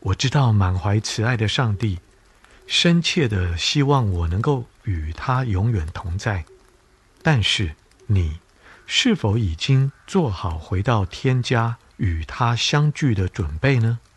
我知道满怀慈爱的上帝深切地希望我能够与他永远同在，但是你是否已经做好回到天家与他相聚的准备呢？